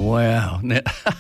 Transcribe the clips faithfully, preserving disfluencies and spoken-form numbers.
Wow. Now,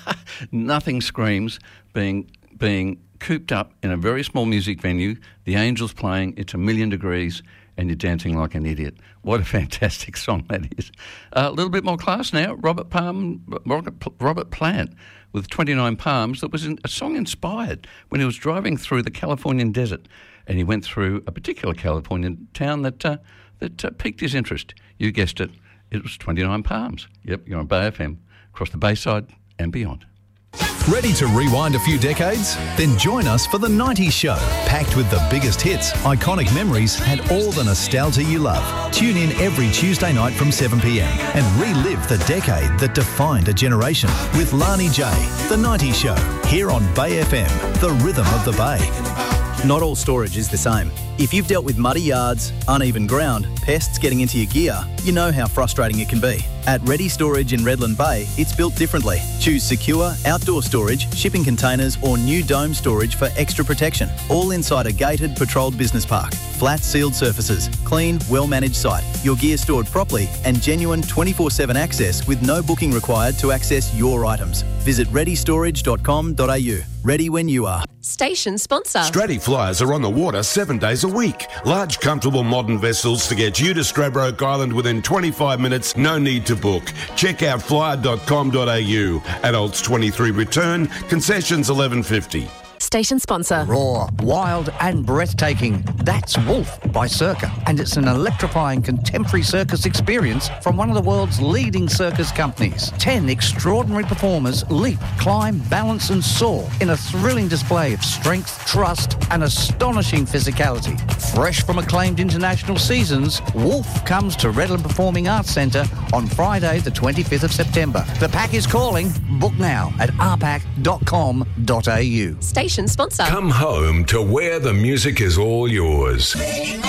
nothing screams being being cooped up in a very small music venue, the Angels playing, it's a million degrees, and you're dancing like an idiot. What a fantastic song that is. Uh, a little bit more class now. Robert Palm, Robert, Robert Plant with twenty-nine Palms. That was in, a song inspired when he was driving through the Californian desert, and he went through a particular Californian town that uh, that uh, piqued his interest. You guessed it. It was twenty-nine Palms. Yep, you're on Bay F M, across the Bayside and beyond. Ready to rewind a few decades? Then join us for The nineties Show, packed with the biggest hits, iconic memories and all the nostalgia you love. Tune in every Tuesday night from seven p m and relive the decade that defined a generation with Lani J. The nineties Show, here on Bay F M, the rhythm of the Bay. Not all storage is the same. If you've dealt with muddy yards, uneven ground, pests getting into your gear, you know how frustrating it can be. At Ready Storage in Redland Bay, it's built differently. Choose secure, outdoor storage, shipping containers or new dome storage for extra protection. All inside a gated, patrolled business park. Flat, sealed surfaces, clean, well-managed site, your gear stored properly and genuine twenty-four seven access with no booking required to access your items. Visit ready storage dot com dot a u. Ready when you are. Station sponsor. Stratty Flyers are on the water seven days a week. Large, comfortable, modern vessels to get you to Stradbroke Island within twenty-five minutes. No need to book. Check out flyer dot com dot a u. Adults twenty-three return. Concessions eleven fifty. Station sponsor. Raw, wild and breathtaking. That's Wolf by Circa. And it's an electrifying contemporary circus experience from one of the world's leading circus companies. Ten extraordinary performers leap, climb, balance and soar in a thrilling display of strength, trust and astonishing physicality. Fresh from acclaimed international seasons, Wolf comes to Redland Performing Arts Centre on Friday the twenty-fifth of September. The pack is calling. Book now at r pack dot com dot a u. Station sponsor. Come home to where the music is all yours.